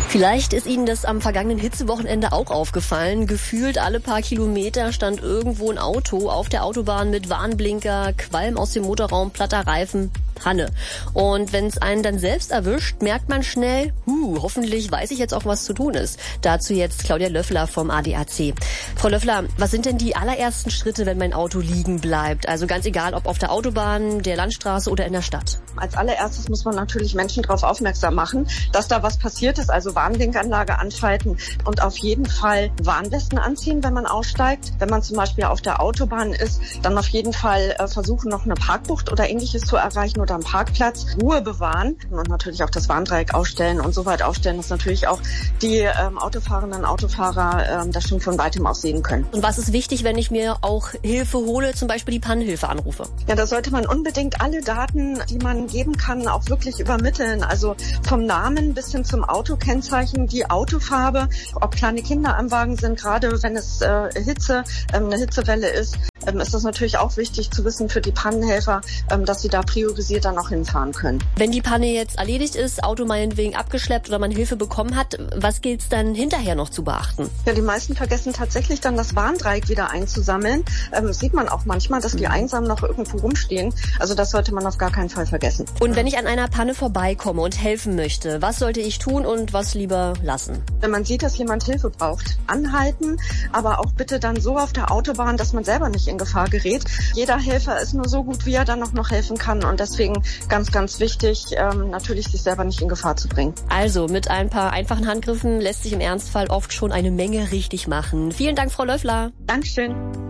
Vielleicht ist Ihnen das am vergangenen Hitzewochenende auch aufgefallen. Gefühlt alle paar Kilometer stand irgendwo ein Auto auf der Autobahn mit Warnblinker, Qualm aus dem Motorraum, platter Reifen, Panne. Und wenn es einen dann selbst erwischt, merkt man schnell, hoffentlich weiß ich jetzt auch, was zu tun ist. Dazu jetzt Claudia Löffler vom ADAC. Frau Löffler, was sind denn die allerersten Schritte, wenn mein Auto liegen bleibt? Also ganz egal, ob auf der Autobahn, der Landstraße oder in der Stadt. Als allererstes muss man natürlich Menschen darauf aufmerksam machen, dass da was passiert ist, also Warnblinkanlage anschalten und auf jeden Fall Warnwesten anziehen, wenn man aussteigt. Wenn man zum Beispiel auf der Autobahn ist, dann auf jeden Fall versuchen, noch eine Parkbucht oder Ähnliches zu erreichen oder am Parkplatz, Ruhe bewahren und natürlich auch das Warndreieck ausstellen und so weit aufstellen, dass natürlich auch die Autofahrerinnen und Autofahrer das schon von weitem aus sehen können. Und was ist wichtig, wenn ich mir auch Hilfe hole, zum Beispiel die Pannenhilfe anrufe? Ja, da sollte man unbedingt alle Daten, die man geben kann, auch wirklich übermitteln. Also vom Namen bis hin zum Autokennzeichen, die Autofarbe, ob kleine Kinder am Wagen sind, gerade wenn es eine Hitzewelle ist das natürlich auch wichtig zu wissen für die Pannenhelfer, dass sie da priorisiert dann auch hinfahren können. Wenn die Panne jetzt erledigt ist, Auto meinetwegen abgeschleppt oder man Hilfe bekommen hat, was gilt es dann hinterher noch zu beachten? Ja, die meisten vergessen tatsächlich dann das Warndreieck wieder einzusammeln. Sieht man auch manchmal, dass die einsam noch irgendwo rumstehen. Also das sollte man auf gar keinen Fall vergessen. Und wenn ich an einer Panne vorbeikomme und helfen möchte, was sollte ich tun und was lieber lassen? Wenn man sieht, dass jemand Hilfe braucht, anhalten, aber auch bitte dann so auf der Autobahn, dass man selber nicht in Gefahr gerät. Jeder Helfer ist nur so gut, wie er dann noch helfen kann und deswegen ganz, ganz wichtig, natürlich sich selber nicht in Gefahr zu bringen. Also mit ein paar einfachen Handgriffen lässt sich im Ernstfall oft schon eine Menge richtig machen. Vielen Dank, Frau Löffler. Dankeschön.